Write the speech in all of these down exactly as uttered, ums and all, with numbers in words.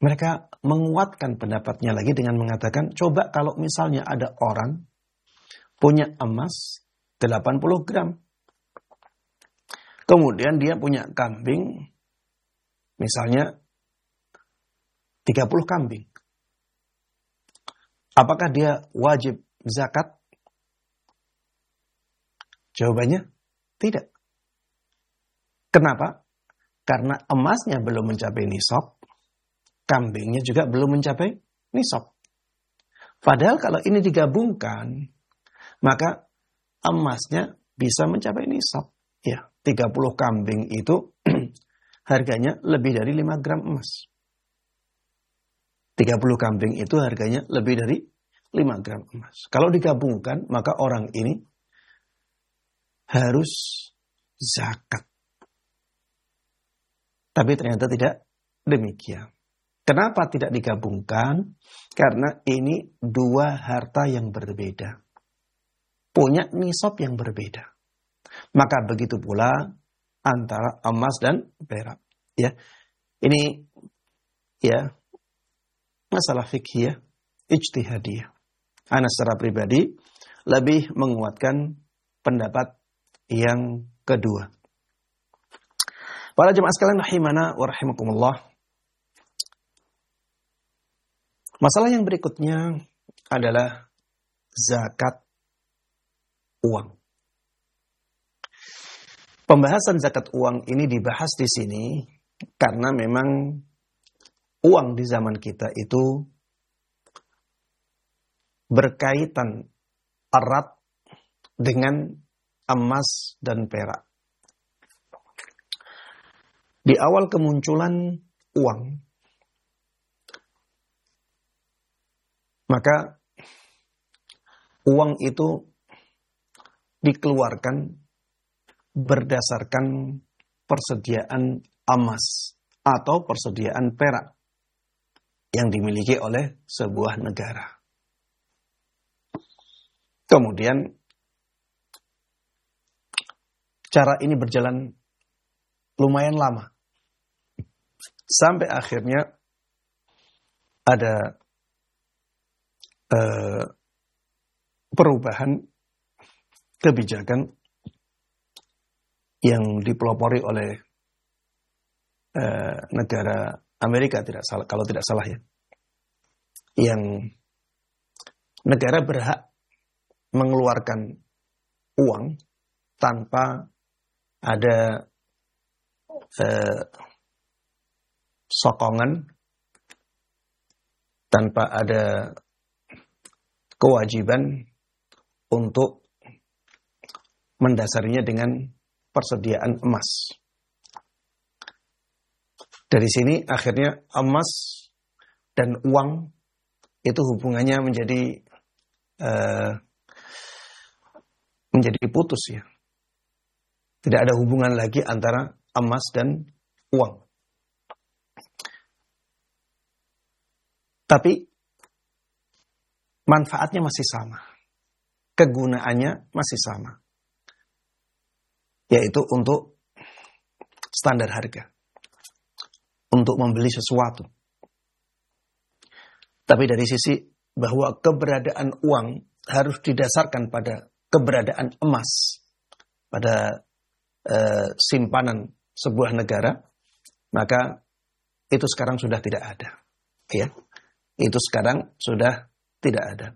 mereka menguatkan pendapatnya lagi dengan mengatakan, coba kalau misalnya ada orang punya emas delapan puluh gram. Kemudian dia punya kambing, misalnya tiga puluh kambing. Apakah dia wajib zakat? Jawabannya tidak. Kenapa? Karena emasnya belum mencapai nisab, kambingnya juga belum mencapai nisab. Padahal kalau ini digabungkan, maka emasnya bisa mencapai nisab. Ya, tiga puluh kambing itu harganya lebih dari lima gram emas. tiga puluh kambing itu harganya lebih dari lima gram emas. Kalau digabungkan, maka orang ini harus zakat. Tapi ternyata tidak demikian. Kenapa tidak digabungkan? Karena ini dua harta yang berbeda. Punya nisab yang berbeda. Maka begitu pula antara emas dan perak. Ya, ini ya masalah fikih, ijtihadiyah. Ana secara pribadi lebih menguatkan pendapat yang kedua. Para jemaah sekalian rahimana wa rahimakumullah. Masalah yang berikutnya adalah zakat uang. Pembahasan zakat uang ini dibahas di sini karena memang uang di zaman kita itu berkaitan erat dengan emas dan perak. Di awal kemunculan uang, maka uang itu dikeluarkan berdasarkan persediaan emas atau persediaan perak yang dimiliki oleh sebuah negara. Kemudian cara ini berjalan lumayan lama. Sampai akhirnya ada eh, perubahan kebijakan yang dipelopori oleh eh, negara Amerika tidak salah, kalau tidak salah ya, yang negara berhak mengeluarkan uang tanpa ada eh, sokongan, tanpa ada kewajiban untuk mendasarinya dengan persediaan emas. Dari sini akhirnya emas dan uang itu hubungannya menjadi uh, menjadi putus ya. Tidak ada hubungan lagi antara emas dan uang. Tapi manfaatnya masih sama. Kegunaannya masih sama. Yaitu untuk standar harga. Untuk membeli sesuatu. Tapi dari sisi bahwa keberadaan uang harus didasarkan pada keberadaan emas. Pada eh, simpanan sebuah negara. Maka itu sekarang sudah tidak ada. Ya. Itu sekarang sudah tidak ada.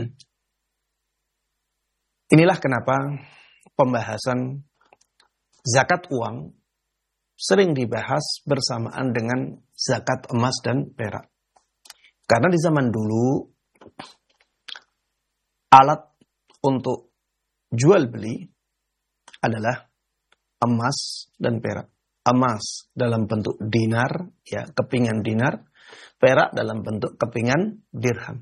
Inilah kenapa pembahasan zakat uang sering dibahas bersamaan dengan zakat emas dan perak. Karena di zaman dulu alat untuk jual beli adalah emas dan perak. Emas dalam bentuk dinar, ya, kepingan dinar. Perak dalam bentuk kepingan dirham.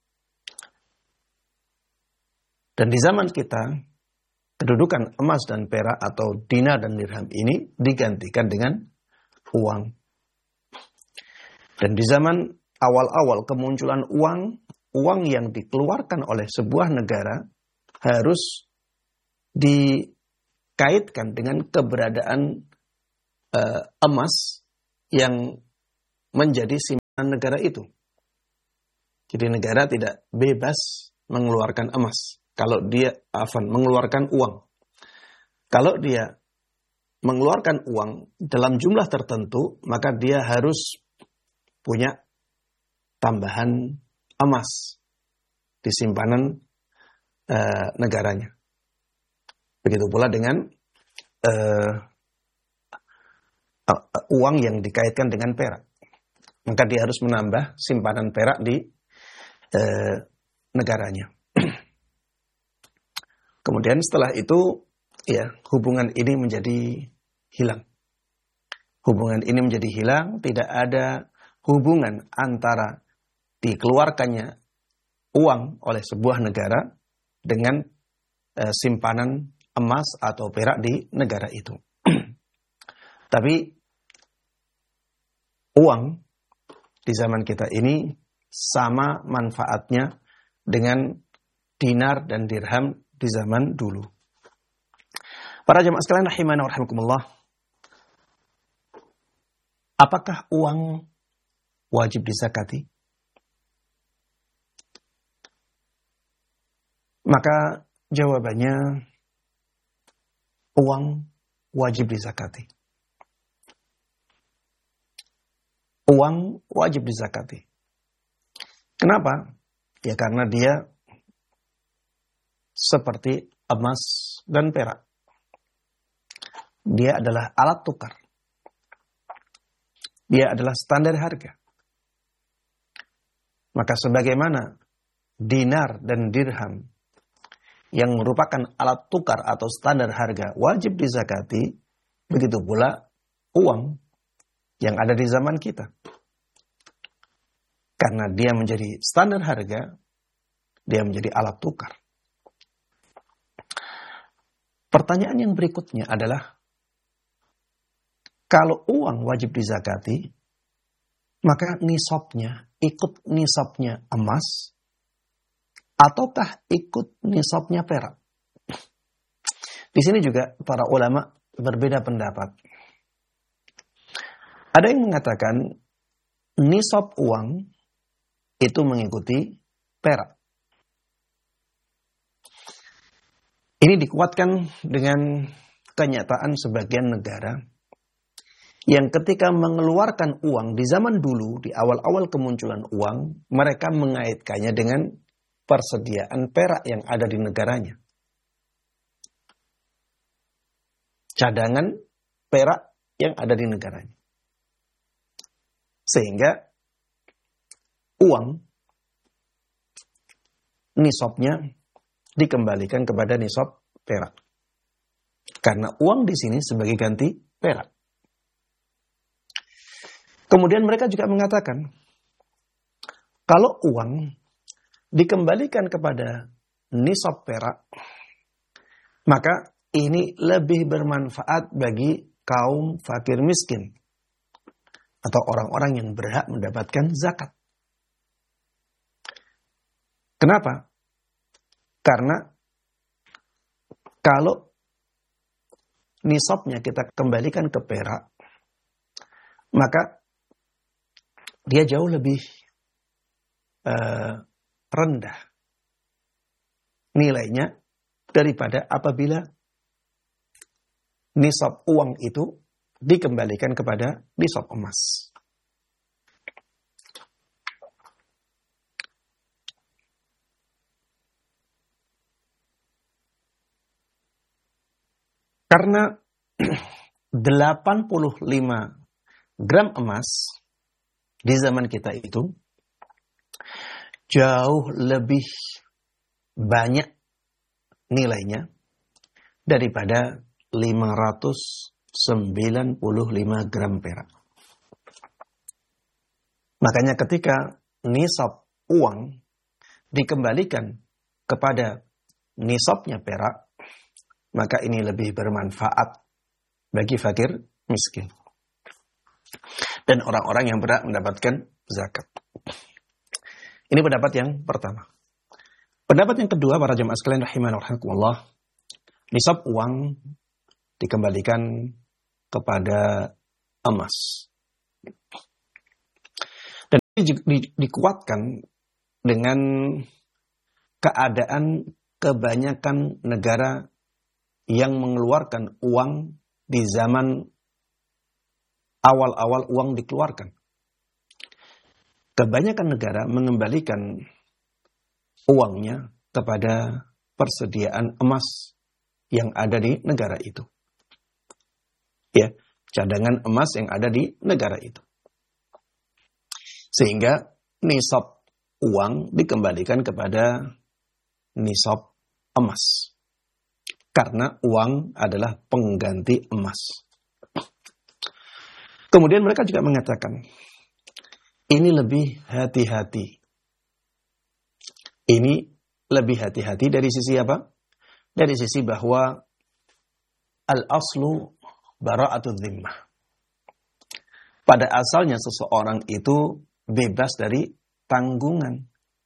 Dan di zaman kita, kedudukan emas dan perak atau dinar dan dirham ini digantikan dengan uang. Dan di zaman awal-awal kemunculan uang, uang yang dikeluarkan oleh sebuah negara harus dikaitkan dengan keberadaan uh, emas yang menjadi simbol negara itu. Jadi negara tidak bebas mengeluarkan emas. Kalau dia afan mengeluarkan uang. Kalau dia mengeluarkan uang dalam jumlah tertentu, maka dia harus punya tambahan emas di simpanan uh, negaranya. Begitu pula dengan uh, uh, uang yang dikaitkan dengan perak. Maka dia harus menambah simpanan perak di uh, negaranya. Kemudian setelah itu, ya, hubungan ini menjadi hilang. Hubungan ini menjadi hilang, tidak ada hubungan antara dikeluarkannya uang oleh sebuah negara dengan e, simpanan emas atau perak di negara itu. Tapi uang di zaman kita ini sama manfaatnya dengan dinar dan dirham di zaman dulu. Para jemaah sekalian rahimana wa rahimakumullah. Apakah uang wajib dizakati? Maka jawabannya uang wajib dizakati. Uang wajib dizakati. Kenapa? Ya karena dia seperti emas dan perak. Dia adalah alat tukar. Dia adalah standar harga. Maka sebagaimana dinar dan dirham yang merupakan alat tukar atau standar harga wajib dizakati, begitu pula uang yang ada di zaman kita. Karena dia menjadi standar harga, dia menjadi alat tukar. Pertanyaan yang berikutnya adalah, kalau uang wajib dizakati, maka nisabnya ikut nisabnya emas, ataukah ikut nisabnya perak? Di sini juga para ulama berbeda pendapat. Ada yang mengatakan nisab uang itu mengikuti perak. Ini dikuatkan dengan kenyataan sebagian negara yang ketika mengeluarkan uang di zaman dulu, di awal-awal kemunculan uang, mereka mengaitkannya dengan persediaan perak yang ada di negaranya. Cadangan perak yang ada di negaranya. Sehingga uang nisabnya dikembalikan kepada nisab perak. Karena uang di sini sebagai ganti perak. Kemudian mereka juga mengatakan, kalau uang dikembalikan kepada nisab perak, maka ini lebih bermanfaat bagi kaum fakir miskin atau orang-orang yang berhak mendapatkan zakat. Kenapa? Karena kalau nisabnya kita kembalikan ke perak, maka dia jauh lebih uh, rendah nilainya daripada apabila nisab uang itu dikembalikan kepada nisab emas. Karena delapan puluh lima gram emas di zaman kita itu jauh lebih banyak nilainya daripada lima ratus sembilan puluh lima gram perak. Makanya ketika nisab uang dikembalikan kepada nisabnya perak, maka ini lebih bermanfaat bagi fakir miskin dan orang-orang yang berhak mendapatkan zakat. Ini pendapat yang pertama. Pendapat yang kedua, para jemaah sekalian rahimani wa rahimakumullah, nisab uang dikembalikan kepada emas. di, di, dikuatkan dengan keadaan kebanyakan negara yang mengeluarkan uang di zaman awal-awal uang dikeluarkan. Kebanyakan negara mengembalikan uangnya kepada persediaan emas yang ada di negara itu. Ya, cadangan emas yang ada di negara itu. Sehingga nisab uang dikembalikan kepada nisab emas. Karena uang adalah pengganti emas. Kemudian mereka juga mengatakan, ini lebih hati-hati. Ini lebih hati-hati dari sisi apa? Dari sisi bahwa al-aslu bara'atul dhimmah. Pada asalnya seseorang itu bebas dari tanggungan.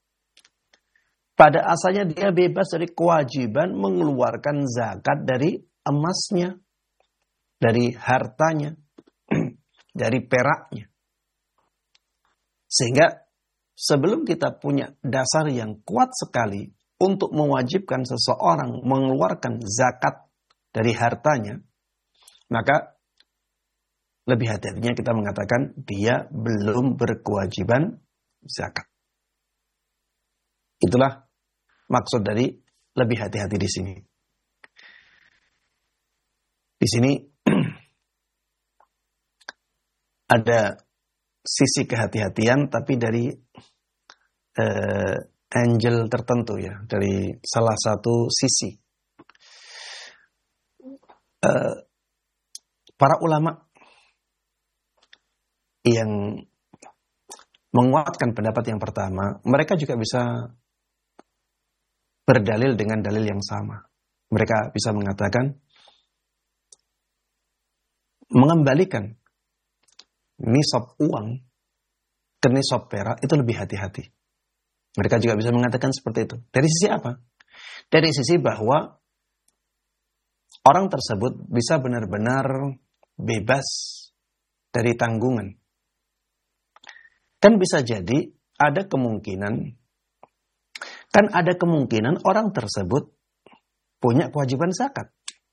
Pada asalnya dia bebas dari kewajiban mengeluarkan zakat dari emasnya, dari hartanya, dari peraknya. Sehingga sebelum kita punya dasar yang kuat sekali untuk mewajibkan seseorang mengeluarkan zakat dari hartanya, maka lebih hati-hatinya kita mengatakan dia belum berkewajiban zakat. Itulah maksud dari lebih hati-hati di sini. Di sini ada sisi kehati-hatian, tapi dari uh, angle tertentu ya, dari salah satu sisi. Uh, para ulama yang menguatkan pendapat yang pertama, mereka juga bisa berdalil dengan dalil yang sama. Mereka bisa mengatakan mengembalikan nisab uang ke nisab perak itu lebih hati-hati. Mereka juga bisa mengatakan seperti itu. Dari sisi apa? Dari sisi bahwa orang tersebut bisa benar-benar bebas dari tanggungan. Kan bisa jadi ada kemungkinan, kan ada kemungkinan orang tersebut punya kewajiban zakat.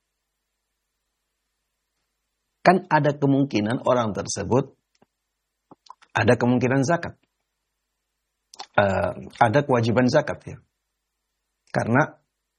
Kan ada kemungkinan orang tersebut ada kemungkinan zakat. Uh, ada kewajiban zakat ya. Karena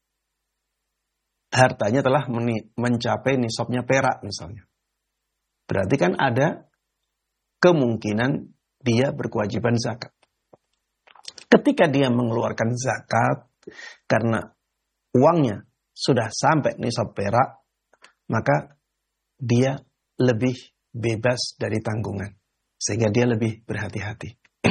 hartanya telah mencapai nisabnya perak misalnya. Berarti kan ada kemungkinan dia berkewajiban zakat. Ketika dia mengeluarkan zakat karena uangnya sudah sampai nisab perak, maka dia lebih bebas dari tanggungan. Sehingga dia lebih berhati-hati.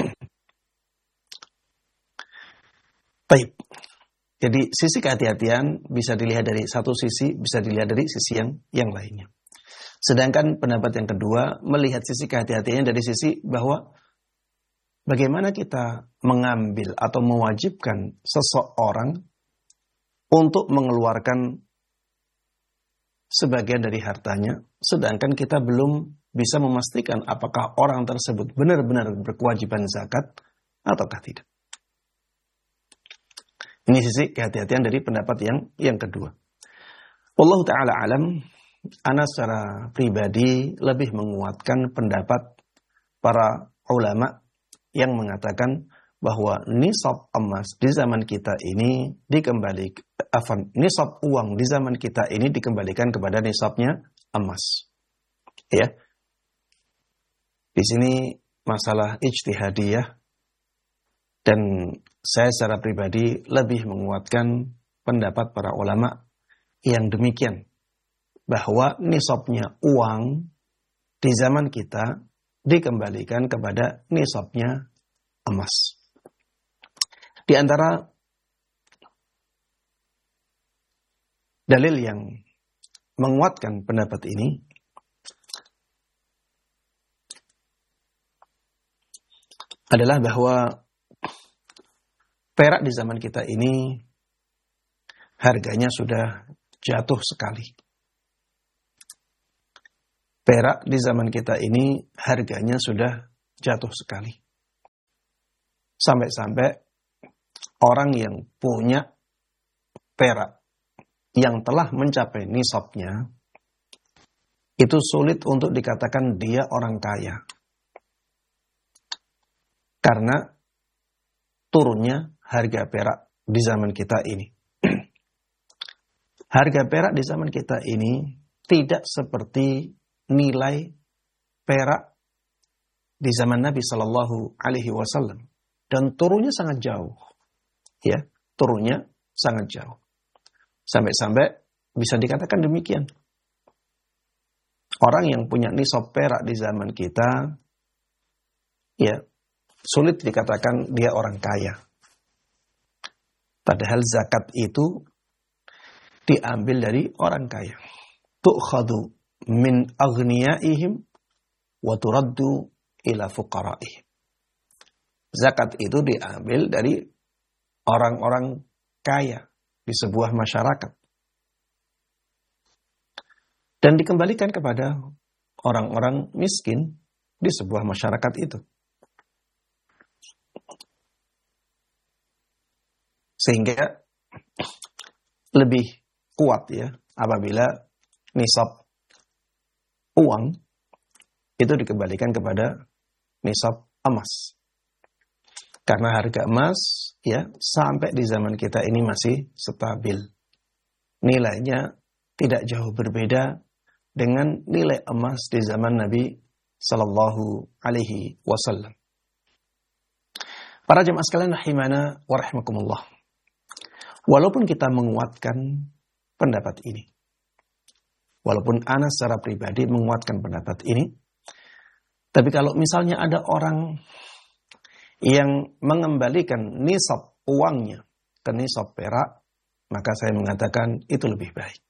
Baik. Jadi sisi kehati-hatian bisa dilihat dari satu sisi, bisa dilihat dari sisi yang, yang lainnya. Sedangkan pendapat yang kedua, melihat sisi kehati-hatiannya dari sisi bahwa bagaimana kita mengambil atau mewajibkan seseorang untuk mengeluarkan sebagian dari hartanya, sedangkan kita belum bisa memastikan apakah orang tersebut benar-benar berkewajiban zakat ataukah tidak. Ini sisi kehati-hatian dari pendapat yang yang kedua. Wallahu ta'ala alam, ana secara pribadi lebih menguatkan pendapat para ulama yang mengatakan bahwa nisab emas di zaman kita ini dikembalikan, afan, nisab uang di zaman kita ini dikembalikan kepada nisabnya emas. Ya. Di sini masalah ijtihadiyah, dan saya secara pribadi lebih menguatkan pendapat para ulama yang demikian, bahwa nisabnya uang di zaman kita dikembalikan kepada nisabnya emas. Di antara dalil yang menguatkan pendapat ini adalah bahwa perak di zaman kita ini harganya sudah jatuh sekali. Perak di zaman kita ini harganya sudah jatuh sekali. Sampai-sampai orang yang punya perak yang telah mencapai nisabnya, itu sulit untuk dikatakan dia orang kaya. Karena turunnya harga perak di zaman kita ini. Harga perak di zaman kita ini tidak seperti nilai perak di zaman Nabi Shallallahu Alaihi Wasallam, dan turunnya sangat jauh, ya, turunnya sangat jauh, sampai-sampai bisa dikatakan demikian. Orang yang punya nisab perak di zaman kita, ya, sulit dikatakan dia orang kaya. Padahal zakat itu diambil dari orang kaya. Tu'khadu min aghniyaihim wa turaddu ila fuqaraihim. Zakat itu diambil dari orang-orang kaya di sebuah masyarakat dan dikembalikan kepada orang-orang miskin di sebuah masyarakat itu. Sehingga lebih kuat ya apabila nisab uang itu dikembalikan kepada nisab emas. Karena harga emas ya sampai di zaman kita ini masih stabil. Nilainya tidak jauh berbeda dengan nilai emas di zaman Nabi Sallallahu Alaihi Wasallam. Para jemaah sekalian rahimana wa rahimakumullah. Walaupun kita menguatkan pendapat ini, walaupun ana secara pribadi menguatkan pendapat ini, tapi kalau misalnya ada orang yang mengembalikan nisab uangnya ke nisab perak, maka saya mengatakan itu lebih baik.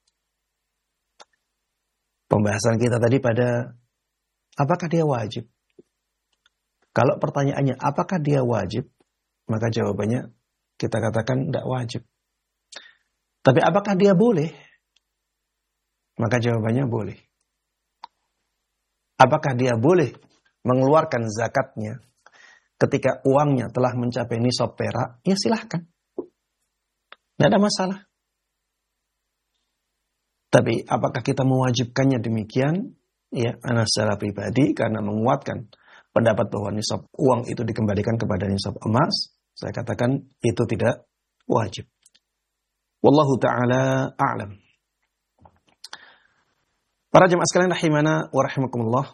Pembahasan kita tadi pada apakah dia wajib? Kalau pertanyaannya apakah dia wajib, maka jawabannya kita katakan tidak wajib. Tapi apakah dia boleh? Maka jawabannya boleh. Apakah dia boleh mengeluarkan zakatnya ketika uangnya telah mencapai nisab perak? Ya silahkan. Tidak ada masalah. Tapi apakah kita mewajibkannya demikian? Ya, ana secara pribadi karena menguatkan pendapat bahwa nisab uang itu dikembalikan kepada nisab emas, saya katakan itu tidak wajib. Wallahu ta'ala a'lam. Para jemaah sekalian rahimana wa rahimakumullah.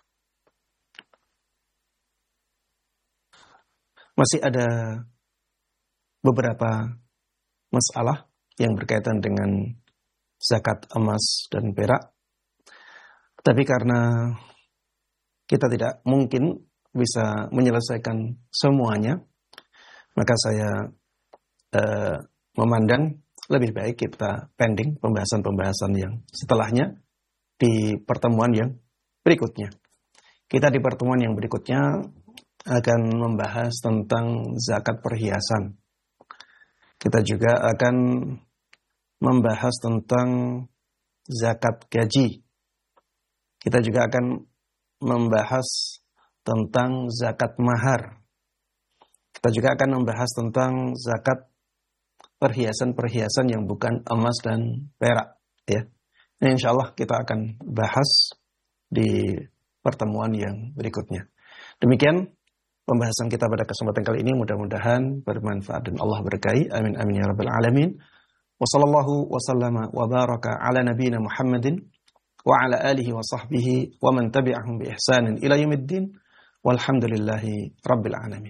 Masih ada beberapa masalah yang berkaitan dengan zakat emas dan perak. Tapi karena kita tidak mungkin bisa menyelesaikan semuanya, maka saya uh, memandang lebih baik kita pending pembahasan-pembahasan yang setelahnya di pertemuan yang berikutnya. Kita di pertemuan yang berikutnya akan membahas tentang zakat perhiasan. Kita juga akan membahas tentang zakat gaji. Kita juga akan membahas tentang zakat mahar. Kita juga akan membahas tentang zakat perhiasan-perhiasan yang bukan emas dan perak. Ya, ini insya Allah kita akan bahas di pertemuan yang berikutnya. Demikian pembahasan kita pada kesempatan kali ini, mudah-mudahan bermanfaat dan Allah berkahi. Amin amin ya rabbal alamin. Wa sallallahu wa sallama wa baraka ala nabiyyina Muhammadin wa ala alihi wa sahbihi wa man tabi'ahum bi ihsanin ila yaumiddin. Walhamdulillahi rabbil alamin.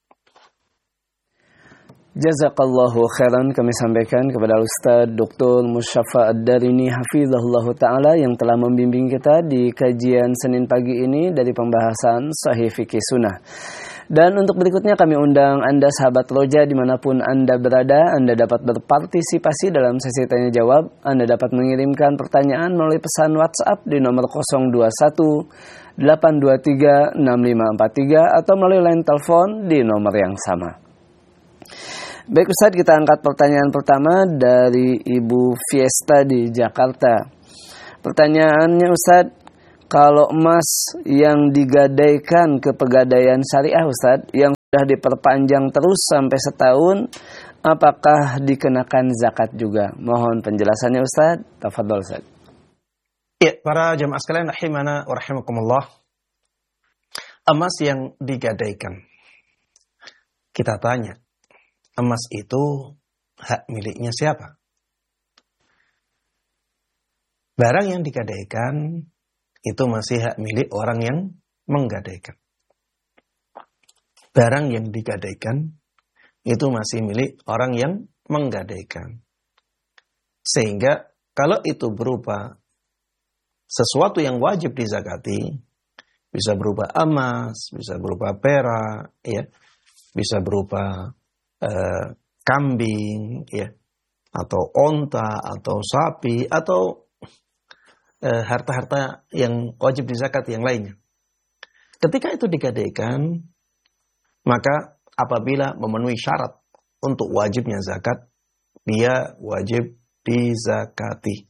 Jazakallahu khairan kami sampaikan kepada Ustaz Doktor Musyafa Ad-Darini hafizahullah ta'ala yang telah membimbing kita di kajian Senin pagi ini dari pembahasan Sahih Fikih Sunnah. Dan untuk berikutnya kami undang Anda sahabat Roja dimanapun Anda berada, Anda dapat berpartisipasi dalam sesi tanya jawab. Anda dapat mengirimkan pertanyaan melalui pesan WhatsApp di nomor nol dua satu delapan dua tiga enam lima empat tiga atau melalui line telepon di nomor yang sama. Baik Ustaz, kita angkat pertanyaan pertama dari Ibu Fiesta di Jakarta. Pertanyaannya Ustaz, kalau emas yang digadaikan ke pegadaian syariah Ustaz, yang sudah diperpanjang terus sampai setahun, apakah dikenakan zakat juga? Mohon penjelasannya Ustaz. Tafadhol Ustaz. Ya, para jemaah sekalian rahimana wa rahimakumullah. Emas yang digadaikan. Kita tanya, emas itu hak miliknya siapa? Barang yang digadaikan itu masih hak milik orang yang menggadaikan. Barang yang digadaikan itu masih milik orang yang menggadaikan. Sehingga kalau itu berupa sesuatu yang wajib dizakati, bisa berupa emas, bisa berupa perak, ya, bisa berupa eh, kambing, ya, atau onta, atau sapi, atau eh, harta-harta yang wajib dizakati yang lainnya. Ketika itu digadaikan, maka apabila memenuhi syarat untuk wajibnya zakat, dia wajib dizakati.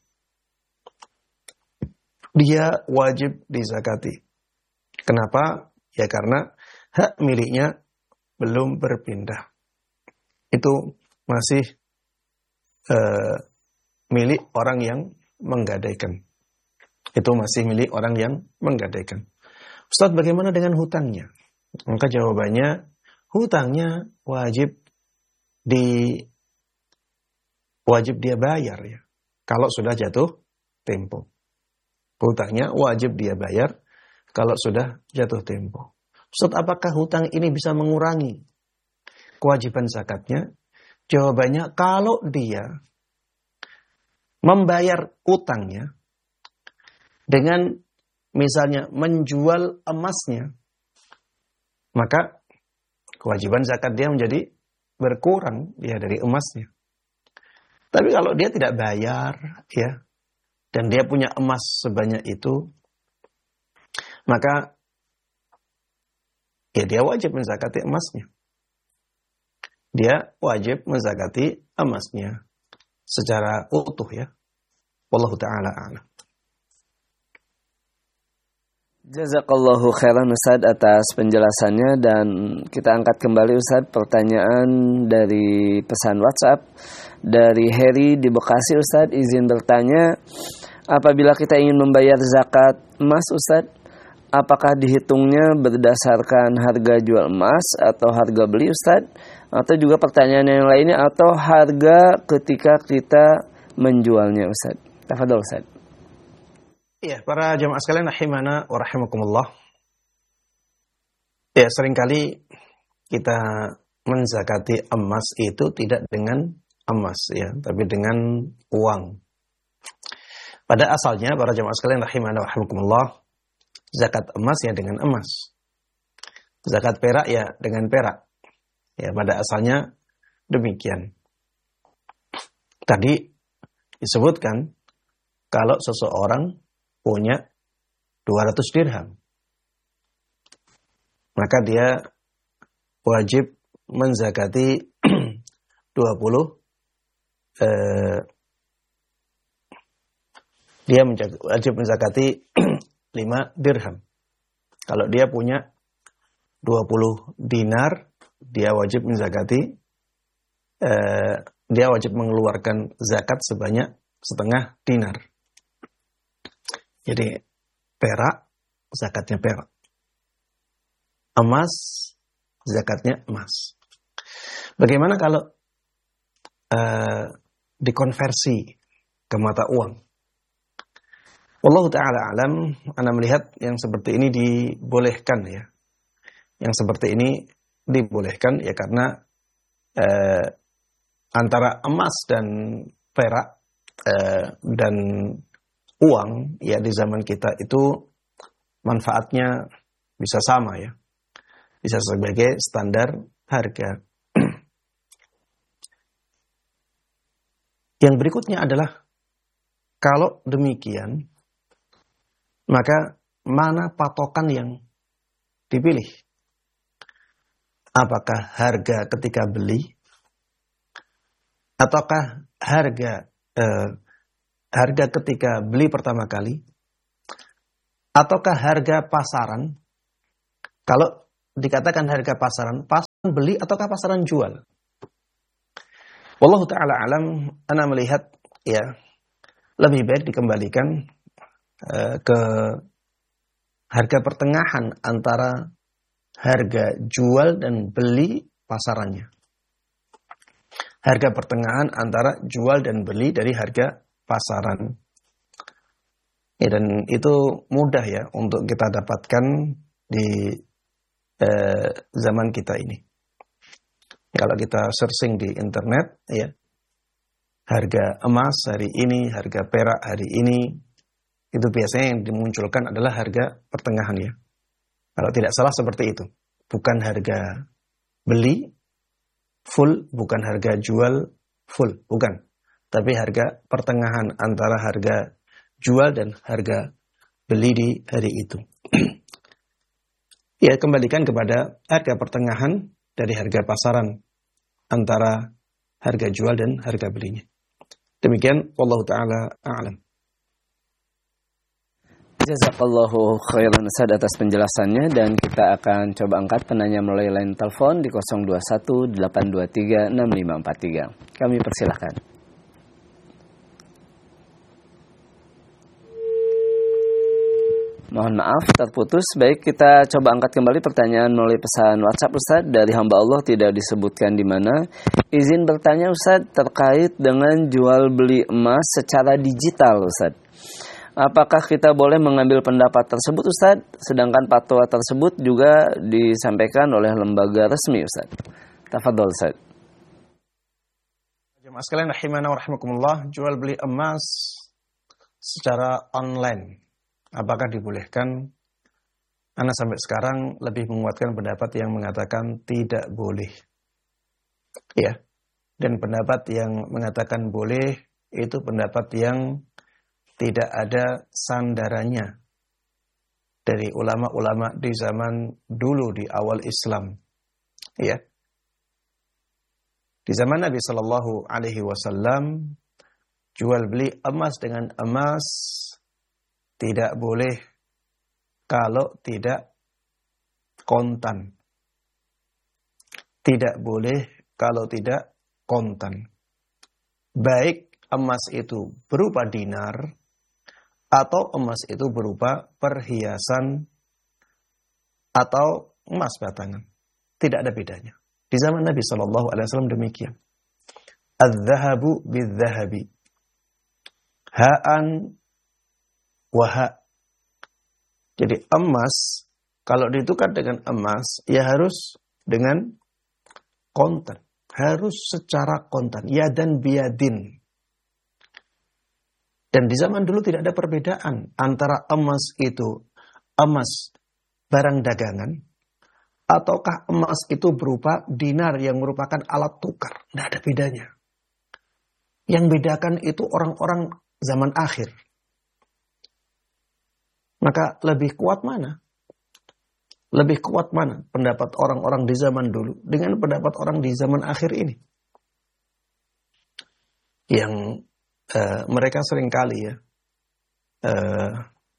Dia wajib dizakati. Kenapa? Ya karena hak miliknya belum berpindah. Itu masih uh, milik orang yang menggadaikan. Itu masih milik orang yang menggadaikan. Ustaz, bagaimana dengan hutangnya? Maka jawabannya, hutangnya wajib di wajib dia bayar ya. Kalau sudah jatuh tempo. Hutangnya wajib dia bayar kalau sudah jatuh tempo. Ustaz, apakah hutang ini bisa mengurangi kewajiban zakatnya? Jawabannya, kalau dia membayar utangnya dengan misalnya menjual emasnya, maka kewajiban zakat dia menjadi berkurang ya dari emasnya. Tapi kalau dia tidak bayar ya, dan dia punya emas sebanyak itu, maka ya dia wajib menzakati emasnya. Dia wajib menzakati emasnya secara utuh ya. Wallahu ta'ala a'lam. Jazakallahu khairan Ustaz atas penjelasannya, dan kita angkat kembali Ustaz pertanyaan dari pesan WhatsApp dari Heri di Bekasi. Ustaz izin bertanya, apabila kita ingin membayar zakat emas Ustaz, apakah dihitungnya berdasarkan harga jual emas atau harga beli Ustaz? Atau juga pertanyaan yang lainnya, atau harga ketika kita menjualnya Ustaz? Tafadhol Ustaz. Iya, para jemaah sekalian rahimana wa rahimakumullah. Ya, seringkali kita menzakati emas itu tidak dengan emas ya, tapi dengan uang. Pada asalnya para jemaah sekalian rahimana wa rahimakumullah, zakat emas ya dengan emas. Zakat perak ya dengan perak. Ya, pada asalnya demikian. Tadi disebutkan kalau seseorang punya dua ratus dirham, maka dia wajib menzakati dua puluh eh, dia wajib menzakati lima dirham. Kalau dia punya dua puluh dinar, dia wajib menzakati eh, dia wajib mengeluarkan zakat sebanyak setengah dinar. Jadi perak, zakatnya perak. Emas, zakatnya emas. Bagaimana kalau uh, dikonversi ke mata uang? Wallahu ta'ala alam, ana melihat yang seperti ini dibolehkan ya. Yang seperti ini dibolehkan ya karena uh, antara emas dan perak uh, dan uang ya di zaman kita itu manfaatnya bisa sama ya. Bisa sebagai standar harga. Yang berikutnya adalah kalau demikian, maka mana patokan yang dipilih? Apakah harga ketika beli? Ataukah harga eh, harga ketika beli pertama kali? Ataukah harga pasaran? Kalau dikatakan harga pasaran, pas beli ataukah pasaran jual? Wallahu ta'ala alam, ana melihat ya lebih baik dikembalikan uh, ke harga pertengahan antara harga jual dan beli pasarannya. Harga pertengahan antara jual dan beli dari harga pasaran. Ya, dan itu mudah ya untuk kita dapatkan di eh, zaman kita ini. Kalau kita searching di internet, ya harga emas hari ini, harga perak hari ini, itu biasanya yang dimunculkan adalah harga pertengahan ya. Kalau tidak salah seperti itu. Bukan harga beli full, bukan harga jual full, bukan. Tapi harga pertengahan antara harga jual dan harga beli di hari itu. Ya, kembalikan kepada harga pertengahan dari harga pasaran antara harga jual dan harga belinya. Demikian, wallahu ta'ala a'lam. Jazakallahu khairan Ustaz atas penjelasannya, dan kita akan coba angkat penanya melalui line telepon di nol dua satu delapan dua tiga enam lima empat tiga. Kami persilahkan. Mohon maaf terputus. Baik, kita coba angkat kembali pertanyaan melalui pesan WhatsApp Ustaz dari hamba Allah, tidak disebutkan di mana. Izin bertanya Ustaz terkait dengan jual beli emas secara digital Ustaz. Apakah kita boleh mengambil pendapat tersebut Ustaz? Sedangkan fatwa tersebut juga disampaikan oleh lembaga resmi Ustaz. Tafadhol Ustaz. Jemaah sekalian rahimana wa rahimakumullah, jual beli emas secara online apakah dibolehkan? Ana sampai sekarang lebih menguatkan pendapat yang mengatakan tidak boleh. Ya. Dan pendapat yang mengatakan boleh itu pendapat yang tidak ada sandarannya dari ulama-ulama di zaman dulu di awal Islam. Ya. Di zaman Nabi Shallallahu Alaihi Wasallam, jual beli emas dengan emas tidak boleh kalau tidak kontan. Tidak boleh kalau tidak kontan. Baik emas itu berupa dinar atau emas itu berupa perhiasan atau emas batangan. Tidak ada bedanya. Di zaman Nabi shallallahu alaihi wasallam demikian. Az-zahabu bil-zahabi. Ha'an wa ha'. Jadi emas, kalau ditukar dengan emas, ya harus dengan kontan. Harus secara kontan. Yadan biyadin. Dan di zaman dulu tidak ada perbedaan antara emas itu emas barang dagangan ataukah emas itu berupa dinar yang merupakan alat tukar. Tidak ada bedanya. Yang bedakan itu orang-orang zaman akhir. Maka lebih kuat mana? Lebih kuat mana pendapat orang-orang di zaman dulu dengan pendapat orang di zaman akhir ini? Yang Uh, mereka seringkali ya uh,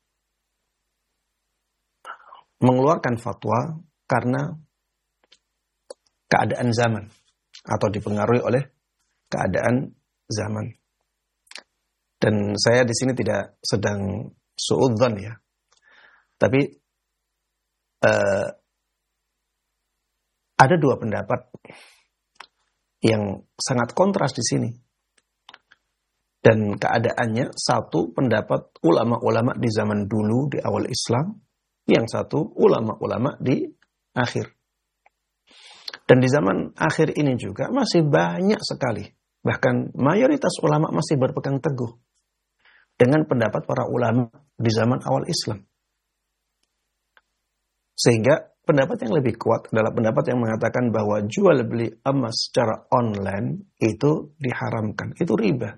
mengeluarkan fatwa karena keadaan zaman atau dipengaruhi oleh keadaan zaman. Dan saya di sini tidak sedang suudzon ya, tapi uh, ada dua pendapat yang sangat kontras di sini. Dan keadaannya, satu pendapat ulama-ulama di zaman dulu, di awal Islam. Yang satu ulama-ulama di akhir. Dan di zaman akhir ini juga masih banyak sekali. Bahkan mayoritas ulama masih berpegang teguh dengan pendapat para ulama di zaman awal Islam. Sehingga pendapat yang lebih kuat adalah pendapat yang mengatakan bahwa jual beli emas secara online itu diharamkan. Itu riba.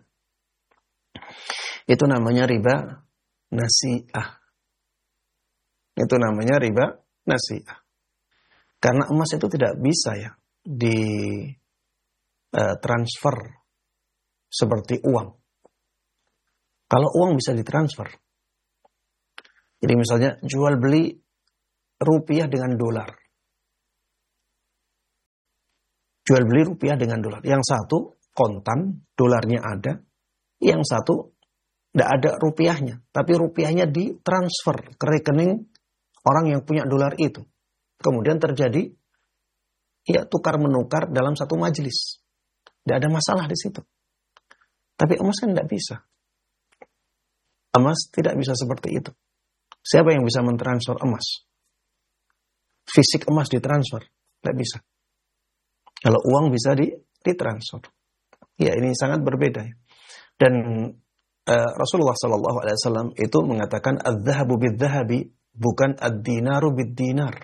Itu namanya riba nasi'ah. Itu namanya riba nasi'ah. Karena emas itu tidak bisa ya di uh, transfer seperti uang. Kalau uang bisa ditransfer. Jadi misalnya jual beli rupiah dengan dolar. Jual beli rupiah dengan dolar. Yang satu kontan, dolarnya ada. Yang satu tidak ada rupiahnya. Tapi rupiahnya ditransfer ke rekening orang yang punya dolar itu. Kemudian terjadi ya tukar menukar dalam satu majelis. Tidak ada masalah di situ. Tapi emas kan tidak bisa. Emas tidak bisa seperti itu. Siapa yang bisa mentransfer emas? Fisik emas ditransfer? Tidak bisa. Kalau uang bisa di, ditransfer. Ya, ini sangat berbeda. Ya. Dan uh, Rasulullah Sallallahu Alaihi Wasallam itu mengatakan adz-dzahabu bidz-dzahabi, bukan ad-dinaru bid-dinar.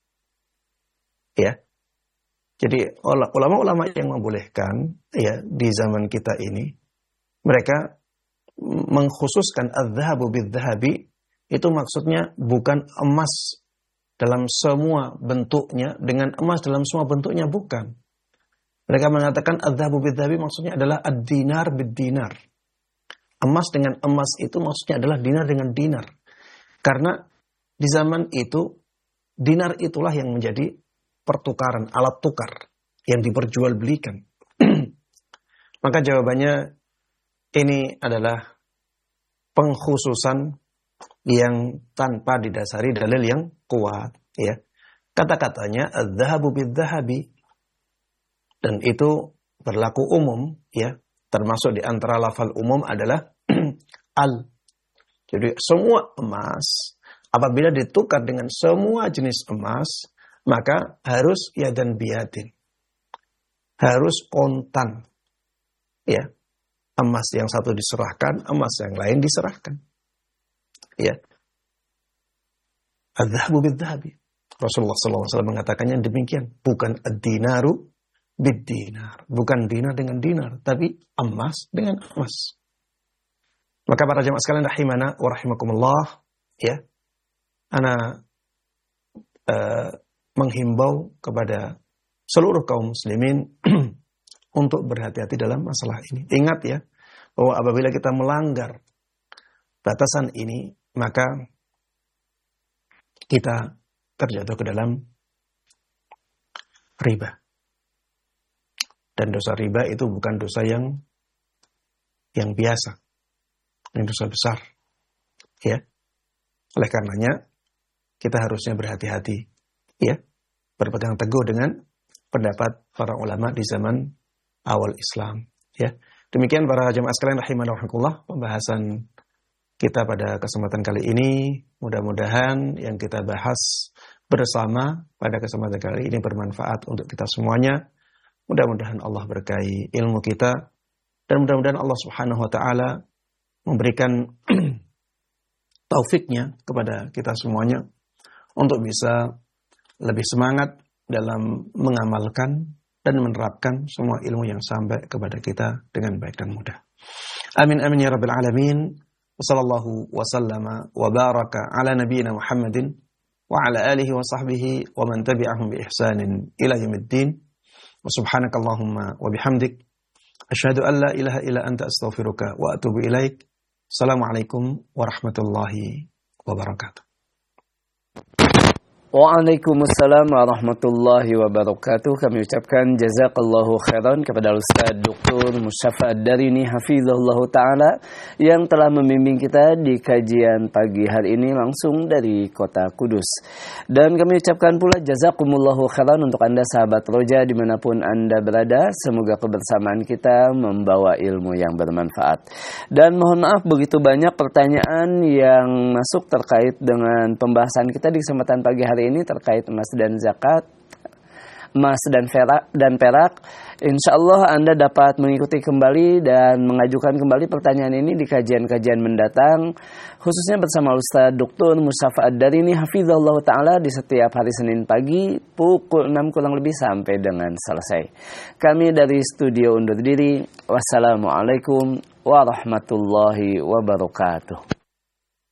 Ya. Jadi ulama-ulama yang membolehkan ya di zaman kita ini, mereka mengkhususkan adz-dzahabu bidz-dzahabi, itu maksudnya bukan emas dalam semua bentuknya dengan emas dalam semua bentuknya, bukan. Mereka mengatakan adz-dzahabu bidz-dzahabi maksudnya adalah ad-dinar bid-dinar. Emas dengan emas itu maksudnya adalah dinar dengan dinar. Karena di zaman itu dinar itulah yang menjadi pertukaran, alat tukar yang diperjualbelikan. Maka jawabannya ini adalah pengkhususan yang tanpa didasari dalil yang kuat, ya. Kata-katanya adz-dzahabu bidz-dzahabi, dan itu berlaku umum, ya. Termasuk di antara lafal umum adalah al. Jadi semua emas apabila ditukar dengan semua jenis emas, maka harus yadan biyadin. Harus kontan. Ya. Emas yang satu diserahkan, emas yang lain diserahkan. Ya. Adz-dzahabu bidz-dzahabi. Rasulullah sallallahu alaihi wasallam mengatakannya demikian. Bukan ad-dinaru bid-dinar. Bukan dinar dengan dinar. Tapi emas dengan emas. Maka para jamaah sekalian rahimana wa rahimakumullah. Ya. Ana uh, menghimbau kepada seluruh kaum muslimin untuk berhati-hati dalam masalah ini. Ingat ya, bahwa apabila kita melanggar batasan ini, maka kita terjatuh ke dalam riba. Dan dosa riba itu bukan dosa yang yang biasa. Ini dosa besar. Ya. Oleh karenanya kita harusnya berhati-hati, ya, berpegang teguh dengan pendapat para ulama di zaman awal Islam, ya. Demikian para jemaah sekalian rahimanallah, pembahasan kita pada kesempatan kali ini. Mudah-mudahan yang kita bahas bersama pada kesempatan kali ini bermanfaat untuk kita semuanya. Mudah-mudahan Allah berkahi ilmu kita, dan mudah-mudahan Allah Subhanahu wa taala memberikan taufiknya kepada kita semuanya untuk bisa lebih semangat dalam mengamalkan dan menerapkan semua ilmu yang sampai kepada kita dengan baik dan mudah. Amin amin ya rabbil alamin. Wassallallahu wasallama wa baraka ala nabiyyina Muhammadin wa ala alihi wa sahbihi wa man tabi'ahum bi ihsanin ila yaumiddin. Wa subhanakallahumma wa bihamdik asyhadu an la ilaha illa anta astaghfiruka wa atubu ilaik. Assalamualaikum warahmatullahi wabarakatuh. Waalaikumsalam warahmatullahi wabarakatuh. Kami ucapkan jazakallahu khairan kepada Ustaz Doktor Mustafa Ad-Darini hafizahullah ta'ala yang telah membimbing kita di kajian pagi hari ini langsung dari kota Kudus. Dan kami ucapkan pula jazakumullahu khairan untuk Anda sahabat Roja dimanapun Anda berada. Semoga kebersamaan kita membawa ilmu yang bermanfaat. Dan mohon maaf begitu banyak pertanyaan yang masuk terkait dengan pembahasan kita di kesempatan pagi hari ini terkait emas dan zakat, emas dan perak dan perak. Insyaallah Anda dapat mengikuti kembali dan mengajukan kembali pertanyaan ini di kajian-kajian mendatang, khususnya bersama Ustaz Doktor Mustafa Ad-Darini hafizahullah taala di setiap hari Senin pagi pukul enam kurang lebih sampai dengan selesai. Kami dari studio undur diri. Wassalamualaikum warahmatullahi wabarakatuh.